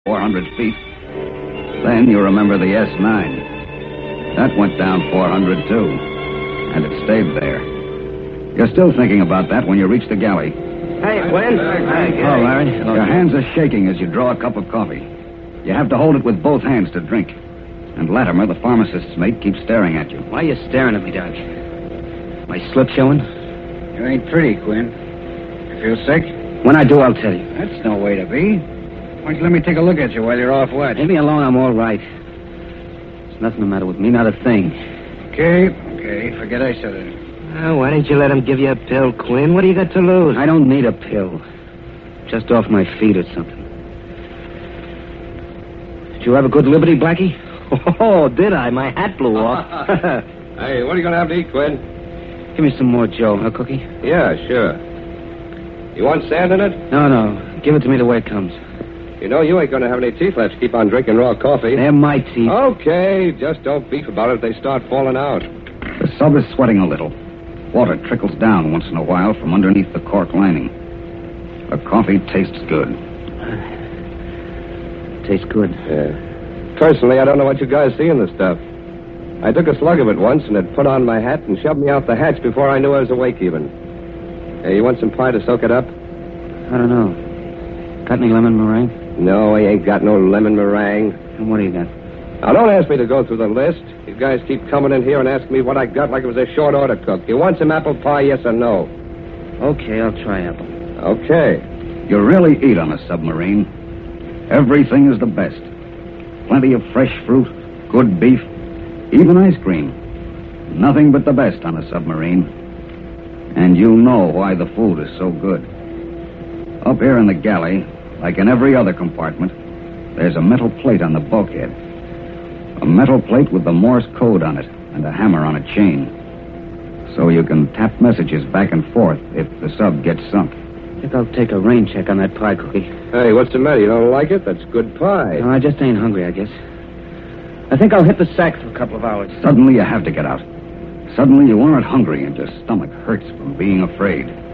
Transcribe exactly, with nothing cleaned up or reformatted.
four hundred feet. Then you remember the S nine. That went down four hundred, too. And it stayed there. You're still thinking about that when you reach the galley. Hey, Quinn. Hey, Hello, Larry. Your hands are shaking as you draw a cup of coffee. You have to hold it with both hands to drink. And Latimer, the pharmacist's mate, keeps staring at you. Why are you staring at me, Doc? My slip showing? You ain't pretty, Quinn. You feel sick? When I do, I'll tell you. That's no way to be. Why don't you let me take a look at you while you're off watch? Leave me alone, I'm all right. There's nothing the matter with me, not a thing. Okay, okay. Forget I said it. Oh, why didn't you let him give you a pill, Quinn? What do you got to lose? I don't need a pill. Just off my feet or something. Did you have a good liberty, Blackie? Oh, did I? My hat blew off. Hey, what are you going to have to eat, Quinn? Give me some more Joe, huh, Cookie? Yeah, sure. You want sand in it? No, no. Give it to me the way it comes. You know you ain't going to have any teeth left to keep on drinking raw coffee. They're my teeth. Okay, just don't beef about it if they start falling out. The sub is sweating a little. Water trickles down once in a while from underneath the cork lining. The coffee tastes good. Tastes good. Yeah. Personally, I don't know what you guys see in the stuff. I took a slug of it once, and it put on my hat and shoved me out the hatch before I knew I was awake even. Hey, you want some pie to soak it up? I don't know. Got any lemon meringue? No, I ain't got no lemon meringue. And what do you got? Now, don't ask me to go through the list. You guys keep coming in here and asking me what I got like it was a short order cook. You want some apple pie, yes or no? Okay, I'll try apple. Okay. You really eat on a submarine. Everything is the best. Plenty of fresh fruit, good beef, even ice cream. Nothing but the best on a submarine. And you know why the food is so good. Up here in the galley, like in every other compartment, there's a metal plate on the bulkhead. A metal plate with the Morse code on it and a hammer on a chain. So you can tap messages back and forth if the sub gets sunk. I think I'll take a rain check on that pie, Cookie. Hey, what's the matter? You don't like it? That's good pie. No, I just ain't hungry, I guess. I think I'll hit the sack for a couple of hours. Suddenly you have to get out. Suddenly you aren't hungry and your stomach hurts from being afraid.